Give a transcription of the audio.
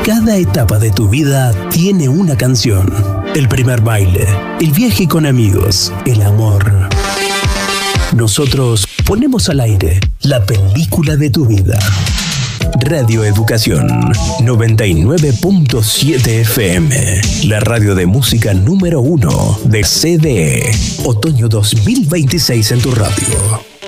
Cada etapa de tu vida tiene una canción. El primer baile, el viaje con amigos, el amor. Nosotros ponemos al aire la película de tu vida. Radio Educación 99.7 FM, la radio de música número 1 de CDE. Otoño 2026 en tu radio.